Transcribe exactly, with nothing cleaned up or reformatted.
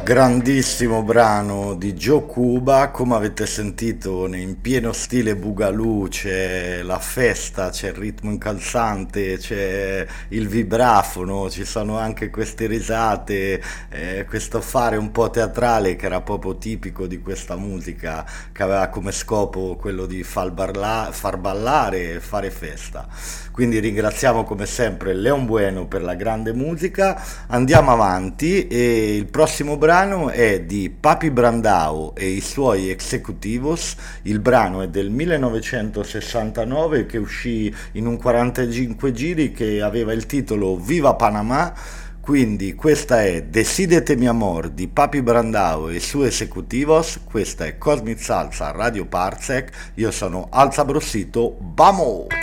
Grandissimo brano di Joe Cuba, come avete sentito, in pieno stile Boogaloo, c'è la festa, c'è il ritmo incalzante, c'è il vibrafono, ci sono anche queste risate, eh, questo fare un po' teatrale che era proprio tipico di questa musica, che aveva come scopo quello di far, barla- far ballare e fare festa. Quindi ringraziamo come sempre Leon Bueno per la grande musica. Andiamo avanti e il prossimo brano è di Papi Brandao e i suoi Executivos. Il brano è del millenovecentosessantanove, che uscì in un quarantacinque giri, che aveva il titolo Viva Panamá. Quindi questa è Decidete mi amor di Papi Brandao e i suoi Executivos. Questa è Cosmic Salsa Radio Parsec. Io sono Alza Brossito. Vamos!